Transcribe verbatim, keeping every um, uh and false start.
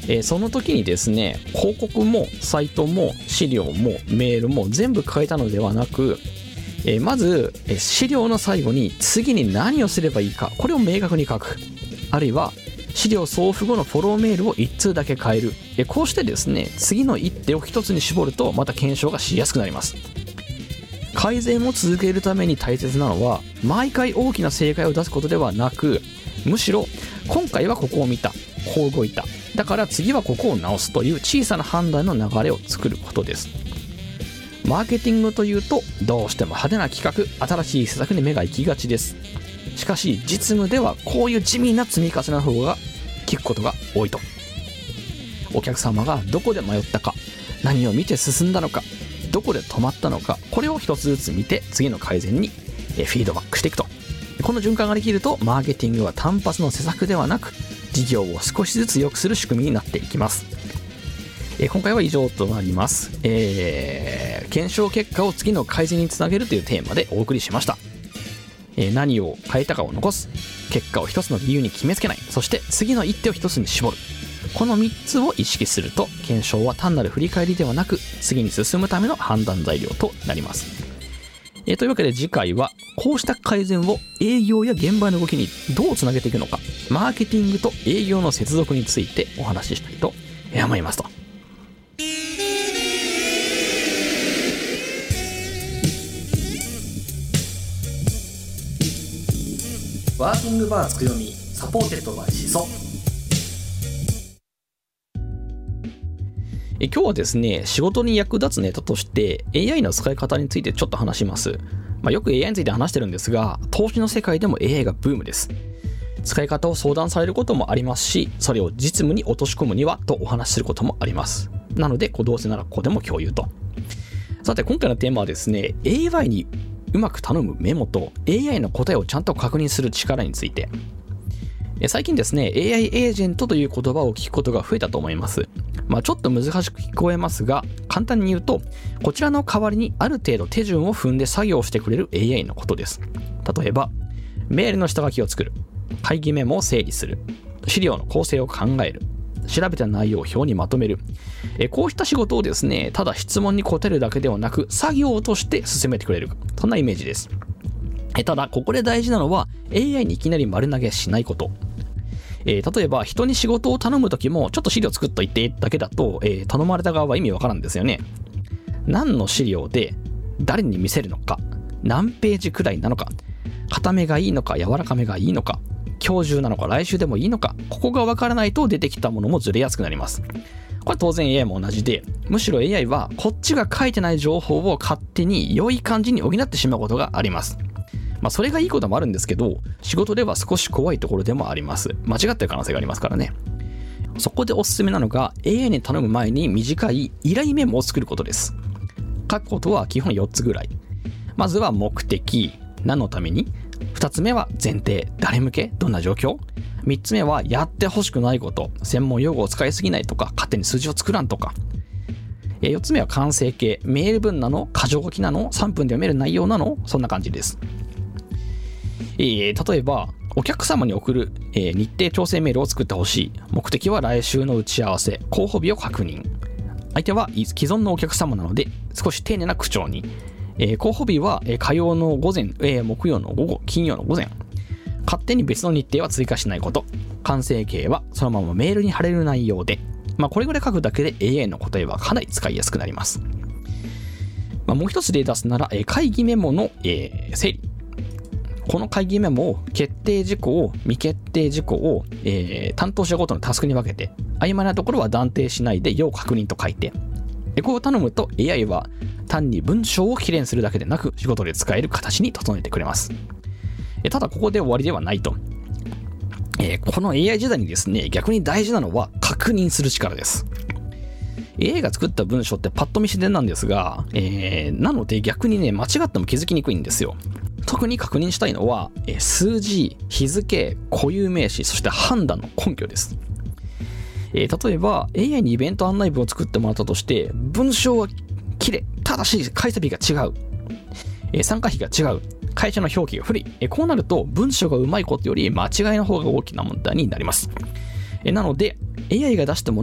えー、その時にですね、広告もサイトも資料もメールも全部変えたのではなく、えー、まず、えー、資料の最後に次に何をすればいいか、これを明確に書く。あるいは資料送付後のフォローメールを一通だけ変える。えー、こうしてですね、次の一手を一つに絞るとまた検証がしやすくなります。改善を続けるために大切なのは、毎回大きな正解を出すことではなく、むしろ今回はここを見た、こう動いた、だから次はここを直すという小さな判断の流れを作ることです。マーケティングというとどうしても派手な企画、新しい施策に目が行きがちです。しかし実務ではこういう地味な積み重ねの方が効くことが多いと。お客様がどこで迷ったか、何を見て進んだのか、どこで止まったのか、これを一つずつ見て次の改善にフィードバックしていくと。この循環ができると、マーケティングは単発の施策ではなく、事業を少しずつ良くする仕組みになっていきます。えー、今回は以上となります。えー、検証結果を次の改善につなげるというテーマでお送りしました。えー、何を変えたかを残す、結果を一つの理由に決めつけない、そして次の一手を一つに絞る。このみっつを意識すると、検証は単なる振り返りではなく、次に進むための判断材料となります。えー、というわけで次回は、こうした改善を営業や現場の動きにどうつなげていくのか、マーケティングと営業の接続についてお話ししたいと思いますと。ワーキングバーつくよみサポーテッドバイシソ。え今日はですね、仕事に役立つネタとして エーアイ の使い方についてちょっと話します。まあ、よく エーアイ について話してるんですが、投資の世界でも エーアイ がブームです。使い方を相談されることもありますし、それを実務に落とし込むにはとお話しすることもあります。なので、どうせならここでも共有と。さて、今回のテーマはですね、エーアイ にうまく頼むメモと エーアイ の答えをちゃんと確認する力について。最近ですね、エーアイ エージェントという言葉を聞くことが増えたと思います。まあちょっと難しく聞こえますが、簡単に言うと、こちらの代わりにある程度手順を踏んで作業をしてくれる エーアイ のことです。例えば、メールの下書きを作る、会議メモを整理する、資料の構成を考える、調べた内容を表にまとめる。えこうした仕事をですね、ただ質問に答えるだけではなく、作業として進めてくれる。そんなイメージです。えただ、ここで大事なのは、エーアイ にいきなり丸投げしないこと。えー、例えば、人に仕事を頼むときも、ちょっと資料作っといてだけだと、えー、頼まれた側は意味わからんですよね。何の資料で、誰に見せるのか、何ページくらいなのか、固めがいいのか、柔らかめがいいのか、今日中なのか、来週でもいいのか、ここがわからないと出てきたものもずれやすくなります。これ当然 エーアイ も同じで、むしろ エーアイ はこっちが書いてない情報を勝手に良い感じに補ってしまうことがあります。まあそれがいいこともあるんですけど、仕事では少し怖いところでもあります。間違ってる可能性がありますからね。そこでおすすめなのが エーアイ に頼む前に短い依頼メモを作ることです。書くことは基本よっつぐらい。まずは目的、何のために、ふたつめは前提、誰向け、どんな状況、みっつめはやってほしくないこと、専門用語を使いすぎないとか、勝手に数字を作らんとか、よっつめは完成形、メール文なの、箇条書きなの、さんぷんで読める内容なの、そんな感じです。えー、例えばお客様に送る、えー、日程調整メールを作ってほしい。目的は来週の打ち合わせ、候補日を確認。相手は既存のお客様なので少し丁寧な口調に、えー、候補日は、えー、火曜の午前、えー、木曜の午後、金曜の午前。勝手に別の日程は追加しないこと。完成形はそのままメールに貼れる内容で、まあ、これぐらい書くだけで エーアイ の答えはかなり使いやすくなります。まあ、もう一つ例出すなら、えー、会議メモの、えー、整理。この会議メモを決定事項、未決定事項を、えー、担当者ごとのタスクに分けて、曖昧なところは断定しないで要確認と書いて、こう頼むと エーアイ は単に文章をきれいにするだけでなく、仕事で使える形に整えてくれます。ただここで終わりではないと。えー、この エーアイ 時代にですね、逆に大事なのは確認する力です。エーアイ が作った文章ってパッと見自然なんですが、えー、なので逆にね、間違っても気づきにくいんですよ。特に確認したいのは、えー、数字、日付、固有名詞、そして判断の根拠です。えー、例えば エーアイ にイベント案内文を作ってもらったとして、文章は綺麗、ただし開催日が違う、えー、参加費が違う、会社の表記が古い、えー、こうなると文章がうまいことより間違いの方が大きな問題になります。えー、なので エーアイ が出したも